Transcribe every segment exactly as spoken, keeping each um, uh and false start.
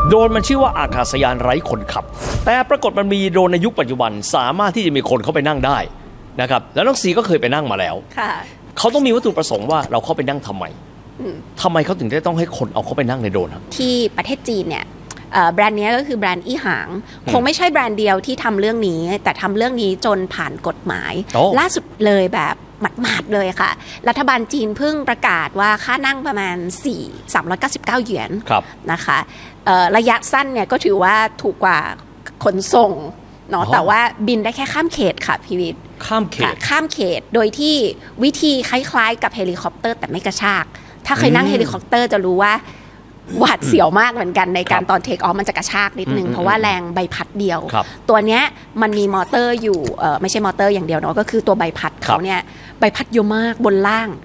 โดรนมันชื่อว่าอากาศยานไร้คนขับแต่ปรากฏมันมีโดรนในยุคปัจจุบันสามารถที่จะมีคนเข้าไปนั่งได้นะครับแล้วน้องซีก็เคยไปนั่งมาแล้วเขาต้องมีวัตถุประสงค์ว่าเราเข้าไปนั่งทำไมทำไมเขาถึงได้ต้องให้คนเอาเข้าไปนั่งในโดรนที่ประเทศจีนเนี่ยแบรนด์นี้ก็คือแบรนด์อี้หางคงไม่ใช่แบรนด์เดียวที่ทำเรื่องนี้แต่ทำเรื่องนี้จนผ่านกฎหมายล่าสุดเลยแบบหมาดๆเลยค่ะรัฐบาลจีนเพิ่งประกาศว่าค่านั่งประมาณสี่พันสามร้อยเก้าสิบเก้าหยวนนะคะระยะสั้นเนี่ยก็ถือว่าถูกกว่าขนส่งเนาะแต่ว่าบินได้แค่ข้ามเขตค่ะพี่วิทย์ข้ามเขตข้ามเขตโดยที่วิธีคล้ายๆกับเฮลิคอปเตอร์แต่ไม่กระชากถ้าเคยนั่งเฮลิคอปเตอร์จะรู้ว่าหวาดเสียวมากเหมือนกันในการตอนเทคออฟมันจะกระชากนิดนึงเพราะว่าแรงใบพัดเดียวตัวเนี้ยมันมีมอเตอร์อยู่เอ่อไม่ใช่มอเตอร์อย่างเดียวเนาะก็คือตัวใบพัดเขาเนี่ยใบพัดเยอะมากบนล่าง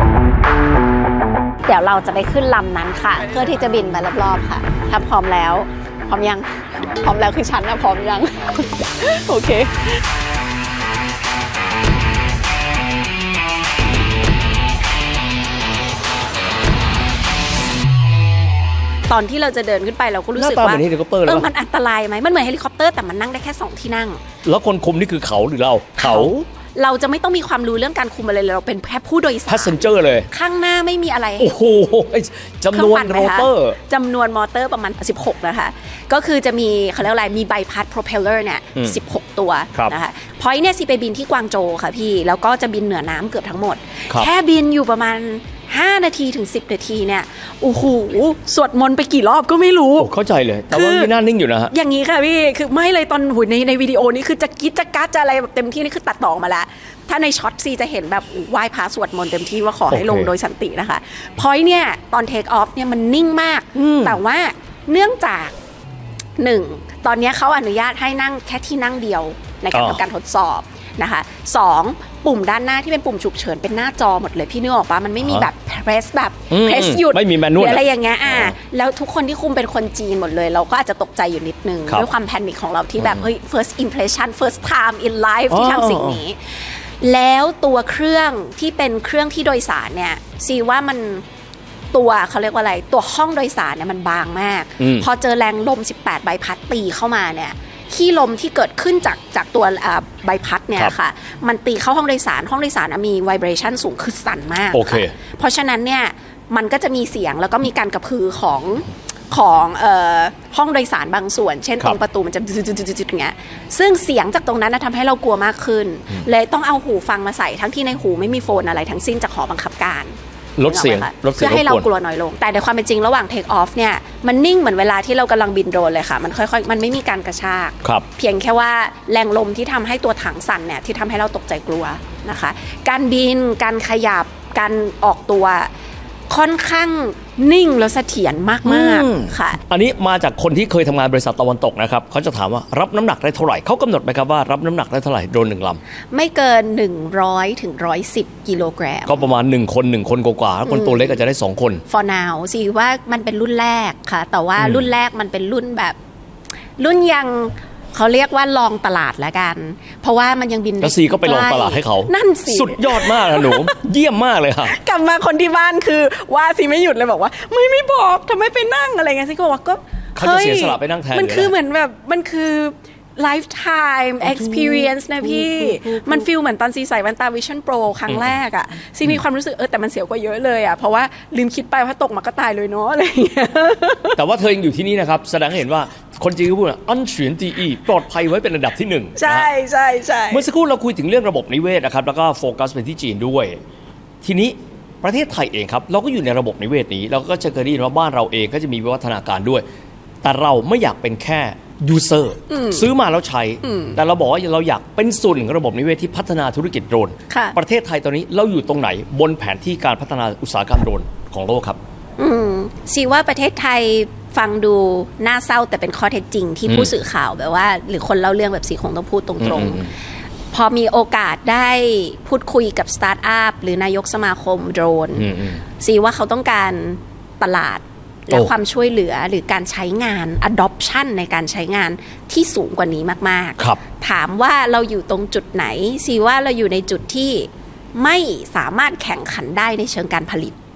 เดี๋ยวเราจะไปขึ้นลำนั้นค่ะเพื่อที่จะบินไปรอบๆค่ะถ้าพร้อมแล้วพร้อมยังพร้อมแล้วคือฉันนะพร้อมยังโอเคตอนที่เราจะเดินขึ้นไปเราก็รู้สึกว่าเออมันอันตรายไหมมันเหมือนเฮลิคอปเตอร์แต่มันนั่งได้แค่สองที่นั่งแล้วคนคุมนี่คือเขาหรือเราเขาเราจะไม่ต้องมีความรู้เรื่องการคุมอะไรเลยเราเป็นแค่ผู้โดยสาร passenger เลยข้างหน้าไม่มีอะไรโอ้โหจำนวนมอเตอร์จำนวนมอเตอร์ประมาณสิบหกนะคะก็คือจะมีเขาเรียกอะไรมีใบพัด propeller เนี่ยสิบหกตัวนะคะพอยเนี่ยสิไปบินที่กวางโจวค่ะพี่แล้วก็จะบินเหนือน้ำเกือบทั้งหมดแค่บินอยู่ประมาณห้านาทีถึงสิบนาทีเนี่ยโอ้โหสวดมนต์ไปกี่รอบก็ไม่รู้เข้าใจเลยแต่ว่ามีหน้านิ่งอยู่นะฮะอย่างนี้ค่ะพี่คือไม่เลยตอนหูในในวิดีโอนี้คือจะกิ๊ดจะกัดจะอะไรแบบเต็มที่นี่คือตัดต่อมาแล้วถ้าในช็อตซีจะเห็นแบบไหว้พระสวดมนต์เต็มที่ว่าขอให้ลงโดยสันตินะคะพอยเนี่ยตอนเทคออฟเนี่ยมันนิ่งมากแต่ว่าเนื่องจากหนึ่งตอนนี้เขาอนุญาตให้นั่งแค่ที่นั่งเดียวในการทำการทดสอบนะคะสองปุ่มด้านหน้าที่เป็นปุ่มฉุกเฉินเป็นหน้าจอหมดเลยพี่นึกออกปะมันไม่มีแบบ press แบบ press หยุดไม่มีแมนนวลอะไรอย่างเงี้ยอ่ะแล้วทุกคนที่คุมเป็นคนจีนหมดเลยเราก็อาจจะตกใจอยู่นิดนึงด้วยความแพนิคของเราที่แบบเฮ้ย first impression first time in life ที่ทำสิ่งนี้แล้วตัวเครื่องที่เป็นเครื่องที่โดยสารเนี่ยซีว่ามันตัวเขาเรียกว่าอะไรตัวห้องโดยสารเนี่ยมันบางมากพอเจอแรงลมสิบแปดใบพัดตีเข้ามาเนี่ยขี้ลมที่เกิดขึ้นจากจากตัวใบพัดเนี่ยค่ะมันตีเข้าห้องโดยสารห้องโดยสารมีไวเบรชั่นสูงคือสั่นมาก okay. เพราะฉะนั้นเนี่ยมันก็จะมีเสียงแล้วก็มีการกระพือของของเอ่อห้องโดยสารบางส่วนเช่นตรงประตูมันจะจุดๆๆอย่างเงี้ยซึ่งเสียงจากตรงนั้นทำให้เรากลัวมากขึ้นเลยต้องเอาหูฟังมาใส่ทั้งที่ในหูไม่มีโฟนอะไรทั้งสิ้นจากหอบังคับการลดเสียงเพื่อให้เรากลัวน้อยลงแต่ในความเป็นจริงระหว่างเทคออฟเนี่ยมันนิ่งเหมือนเวลาที่เรากำลังบินโดรนเลยค่ะมันค่อยๆมันไม่มีการกระชากเพียงแค่ว่าแรงลมที่ทำให้ตัวถังสั่นเนี่ยที่ทำให้เราตกใจกลัวนะคะการบินการขยับการออกตัวค่อนข้างนิ่งแล้วเสถียรมากๆค่ะอันนี้มาจากคนที่เคยทำงานบริษัทตะวันตกนะครับเขาจะถามว่ารับน้ำหนักได้เท่าไหร่เขากำหนดไหมครับว่ารับน้ำหนักได้เท่าไหร่โดรนหนึ่งลำไม่เกินหนึ่งร้อยถึงหนึ่งร้อยสิบกิโลกรัมก็ประมาณหนึ่งคนหนึ่งคนกว่าๆคนตัวเล็กอาจจะได้สองคน for now สิว่ามันเป็นรุ่นแรกค่ะแต่ว่ารุ่นแรกมันเป็นรุ่นแบบรุ่นยังเขาเรียกว่าลองตลาดแล้วกันเพราะว่ามันยังบินแล้วซีก็ไปลองตลาดให้เขานั่นสิสุดยอดมากนะหนู เยี่ยมมากเลยค่ะกลับมาคนที่บ้านคือว่าซีไม่หยุดเลยบอกว่าไม่ไม่บอกทำไมไปนั่งอะไรเงี้ยซีก็บอกว่าก็เขาจะเสียสละไปนั่งแทนมันคือเหมือนแบบมันคือ lifetime experience นะพี่มันฟีลเหมือนตอนซีใส่แว่นตา Vision Pro ครั้งแรกอ่ะซีมีความรู้สึกเออแต่มันเสียวกว่าเยอะเลยอ่ะเพราะว่าลืมคิดไปว่าตกมาก็ตายเลยเนาะอะไรอย่างเงี้ยแต่ว่าเธอยังอยู่ที่นี่นะครับแสดงให้เห็นว่าคนจีนก็พูดว่าอันเฉียนตีอีปลอดภัยไว้เป็นระดับที่หนึ่งใช่ใช่ใช่เมื่อสักครู่เราคุยถึงเรื่องระบบนิเวศนะครับแล้วก็โฟกัสไปที่จีนด้วยทีนี้ประเทศไทยเองครับเราก็อยู่ในระบบนิเวศนี้เราก็จะเคยได้ยินว่าบ้านเราเองก็จะมีวิวัฒนาการด้วยแต่เราไม่อยากเป็นแค่ยูเซอร์ซื้อมาแล้วใช้แต่เราบอกว่าเราอยากเป็นส่วนหนึ่งของระบบนิเวศที่พัฒนาธุรกิจโดรนประเทศไทยตอนนี้เราอยู่ตรงไหนบนแผนที่การพัฒนาอุตสาหกรรมโดรนของโลกครับสิว่าประเทศไทยฟังดูน่าเศร้าแต่เป็นข้อเท็จจริงที่ผู้สื่อข่าวแบบว่าหรือคนเล่าเรื่องแบบสิคงต้องพูดตรงๆพอมีโอกาสได้พูดคุยกับสตาร์ทอัพหรือนายกสมาคมโดรนสิว่าเขาต้องการตลาดและความช่วยเหลือหรือการใช้งาน adoption ในการใช้งานที่สูงกว่านี้มากๆถามว่าเราอยู่ตรงจุดไหนสิว่าเราอยู่ในจุดที่ไม่สามารถแข่งขันได้ในเชิงการผลิต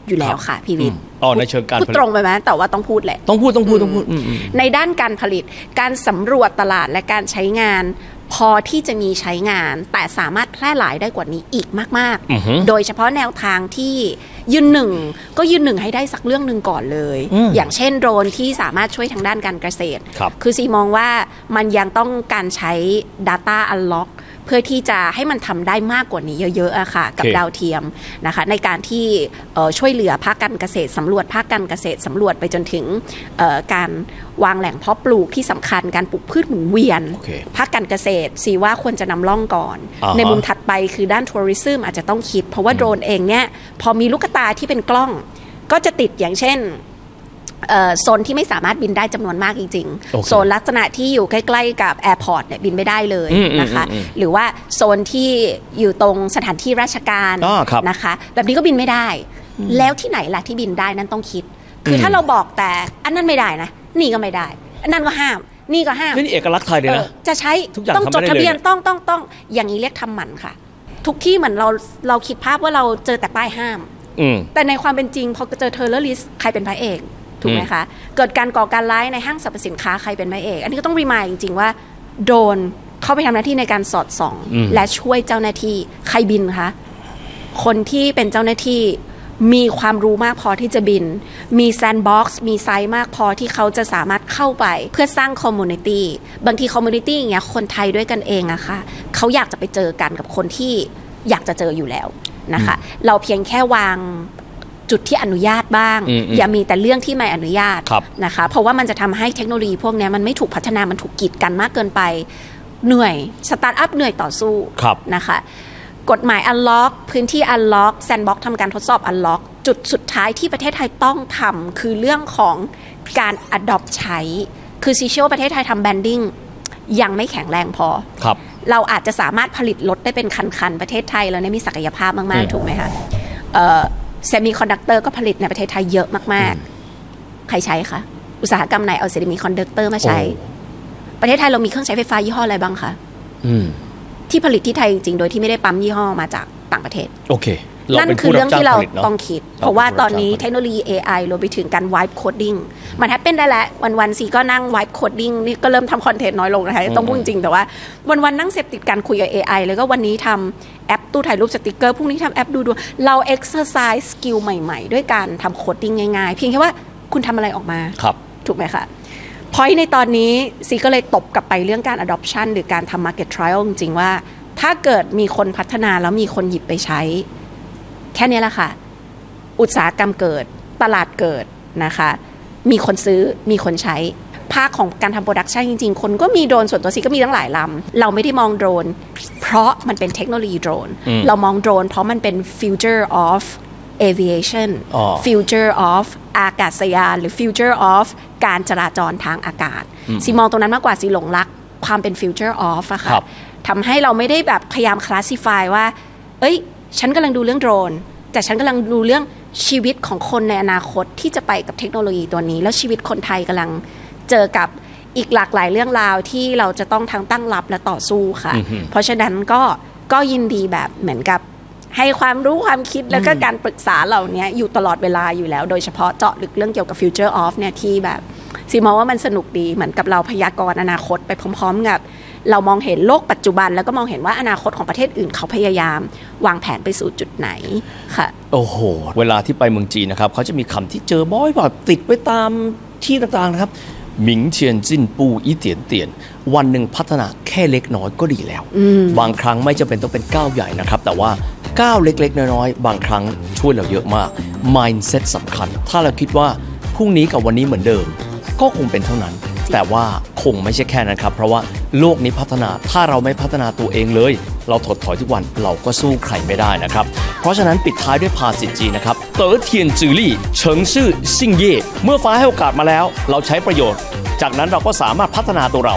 อยู่แล้วค่ะพี่วิทย์อ๋อในเชิงการพูดตรงไปไหมแต่ว่าต้องพูดแหละต้องพูดต้องพูดต้องพูดในด้านการผลิตการสำรวจตลาดและการใช้งานพอที่จะมีใช้งานแต่สามารถแพร่หลายได้กว่านี้อีกมากๆโดยเฉพาะแนวทางที่ยืนหนึ่งก็ยืนหนึ่งให้ได้สักเรื่องหนึ่งก่อนเลยอย่างเช่นโดรนที่สามารถช่วยทางด้านการเกษตรคือซีมองว่ามันยังต้องการใช้ Data Unlock เพื่อที่จะให้มันทำได้มากกว่านี้เยอะๆอะค่ะกับดาวเทียมนะคะในการที่ช่วยเหลือภาคการเกษตรสำรวจภาคการเกษตรสำรวจไปจนถึงการวางแหล่งเพาะปลูกที่สำคัญการปลูกพืชหมุนเวียน okay. ภาคการเกษตรซีว่าควรจะนำร่องก่อน uh-huh. ในมุมถัดไปคือด้านทัวริซึมอาจจะต้องคิดเพราะว่าโดรนเองเนี่ยพอมีลูกตาที่เป็นกล้องก็จะติดอย่างเช่นโซนที่ไม่สามารถบินได้จำนวนมากจริงๆ okay. โซนลักษณะที่อยู่ใกล้ๆกับแอร์พอร์ตเนี่ยบินไม่ได้เลยนะคะหรือว่าโซนที่อยู่ตรงสถานที่ราชการนะคะแบบนี้ก็บินไม่ได้แล้วที่ไหนล่ะที่บินได้นั่นต้องคิดคือถ้าเราบอกแต่อันนั้นไม่ได้นะนี่ก็ไม่ได้อันนั้นก็ห้ามนี่ก็ห้ามนี่เอกลักษณ์ไทยเลยนะจะใช้ต้องจดทะเบียนต้องต้องต้องอย่างนี้เรียกทำหมันค่ะทุกที่เหมือนเราเราคิดภาพว่าเราเจอแต่ป้ายห้ามแต่ในความเป็นจริงพอเจอเทอร์เรอร์ลิสต์ใครเป็นพระเอกถูกไหมคะเกิดการก่อการร้ายในห้างสรรพสินค้าใครเป็นพระเอกอันนี้ก็ต้องรีมายจริงๆว่าโดนเข้าไปทำหน้าที่ในการสอดส่องและช่วยเจ้าหน้าที่ใครบินคะคนที่เป็นเจ้าหน้าที่มีความรู้มากพอที่จะบินมีแซนด์บ็อกซ์มีไซส์มากพอที่เขาจะสามารถเข้าไปเพื่อสร้างคอมมูนิตี้บางทีคอมมูนิตี้อย่างเงี้ยคนไทยด้วยกันเองอะค่ะเขาอยากจะไปเจอกันกับคนที่อยากจะเจออยู่แล้วนะคะเราเพียงแค่วางจุดที่อนุญาตบ้างอย่ามีแต่เรื่องที่ไม่อนุญาตนะคะเพราะว่ามันจะทำให้เทคโนโลยีพวกนี้มันไม่ถูกพัฒนามันถูกกีดกันมากเกินไปเหนื่อยสตาร์ทอัพเหนื่อยต่อสู้นะคะกฎหมาย Unlock พื้นที่ Unlock Sandbox ทำการทดสอบ Unlock จุดสุดท้ายที่ประเทศไทยต้องทำคือเรื่องของการ adopt ใช้คือซีเชียลประเทศไทยทำ branding ยังไม่แข็งแรงพอเราอาจจะสามารถผลิตรถได้เป็นคันๆประเทศไทยแล้วเนี่ยมีศักยภาพมากๆถูกไหมคะเซมิคอนดักเตอร์ก็ผลิตในประเทศไทยเยอะมากๆใครใช้คะอุตสาหกรรมไหนเอาเซมิคอนดักเตอร์มาใช้ประเทศไทยเรามีเครื่องใช้ไฟฟ้ายี่ห้ออะไรบ้างคะที่ผลิตที่ไทยจริงๆโดยที่ไม่ได้ปั๊มยี่ห้อมาจากต่างประเทศโอเคนั่นคือเรื่องที่เราต้องคิดเพราะว่าตอนนี้เทคโนโลยี เอ ไอ รวมไปถึงการ wipe coding มันแฮปเป็นได้แล้ววันๆซีก็นั่ง wipe coding นี่ก็เริ่มทำคอนเทนต์น้อยลงนะคะต้องพูดจริงแต่ว่าวันๆนั่งเสพติดการคุยกับ เอ ไอ แล้วก็วันนี้ทำแอปตู้ถ่ายรูปสติกเกอร์พรุ่งนี้ทำแอปดูดูเรา exercise skill ใหม่ๆด้วยการทำ coding ง่ายๆเพียงแค่ว่าคุณทำอะไรออกมาถูกไหมคะพอยในตอนนี้ซีก็เลยตบกลับไปเรื่องการ adoption หรือการทำ market trial จริงๆว่าถ้าเกิดมีคนพัฒนาแล้วมีคนหยิบไปใช้แค่นี้แหละค่ะอุตสาหกรรมเกิดตลาดเกิดนะคะมีคนซื้อมีคนใช้ภาคของการทำโปรดักชันจริงๆคนก็มีโดรนส่วนตัวซีก็มีตั้งหลายลำเราไม่ได้มองโดรนเพราะมันเป็นเทคโนโลยีโดรนเรามองโดรนเพราะมันเป็น future of aviation future of อากาศยานหรือ future of การจราจรทางอากาศซีมองตรงนั้นมากกว่าซีหลงรักความเป็น future of อะค่ะทำให้เราไม่ได้แบบพยายาม classify ว่าเอ้ยฉันกำลังดูเรื่องโดรนแต่ฉันกำลังดูเรื่องชีวิตของคนในอนาคตที่จะไปกับเทคโนโลยีตัวนี้แล้วชีวิตคนไทยกำลังเจอกับอีกหลากหลายเรื่องราวที่เราจะต้องทั้งตั้งรับและต่อสู้ค่ะ mm-hmm. เพราะฉะนั้นก็ก็ยินดีแบบเหมือนกับให้ความรู้ความคิดแล้วก็การปรึกษาเหล่านี้อยู่ตลอดเวลาอยู่แล้วโดยเฉพาะเจาะลึกเรื่องเกี่ยวกับ future of เนี่ยที่แบบซีมองว่ามันสนุกดีเหมือนกับเราพยากรณ์อนาคตไปพร้อมๆกับเรามองเห็นโลกปัจจุบันแล้วก็มองเห็นว่าอนาคตของประเทศอื่นเขาพยายามวางแผนไปสู่จุดไหนค่ะโอ้โหเวลาที่ไปเมืองจีนนะครับเขาจะมีคำที่เจอบ่อยแบบติดไว้ตามที่ต่างๆนะครับหมิงเทียนจิ้นปูอีเตียนเตียนวันหนึ่งพัฒนาแค่เล็กน้อยก็ดีแล้วบางครั้งไม่จำเป็นต้องเป็นก้าวใหญ่นะครับแต่ว่าก้าวเล็กๆน้อยๆบางครั้งช่วยเราเยอะมาก mindset สำคัญถ้าเราคิดว่าพรุ่งนี้กับวันนี้เหมือนเดิมก็คงเป็นเท่านั้นแต่ว่าคงไม่ใช่แค่นั้นครับเพราะว่าโลกนี้พัฒนาถ้าเราไม่พัฒนาตัวเองเลยเราถดถอยทุกวันเราก็สู้ใครไม่ได้นะครับเพราะฉะนั้นปิดท้ายด้วยภาษิตจีนนะครับเต๋อเทียนจือลี่เฉิงซื่อซิ่งเย่เมื่อฟ้าให้โอกาสมาแล้วเราใช้ประโยชน์จากนั้นเราก็สามารถพัฒนาตัวเรา